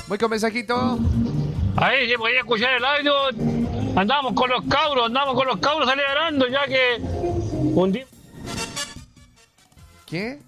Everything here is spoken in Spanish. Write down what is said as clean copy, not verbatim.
Voy con mensajito. Ahí se podía escuchar el audio. Andamos con los cabros celebrando ya que un día. ¿Qué?